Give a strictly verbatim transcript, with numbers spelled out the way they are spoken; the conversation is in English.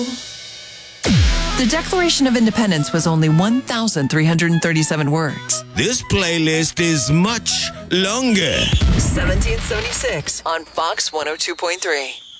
The Declaration of Independence was only one thousand three hundred thirty-seven words. This playlist is much longer. seventeen seventy-six on Fox one oh two point three.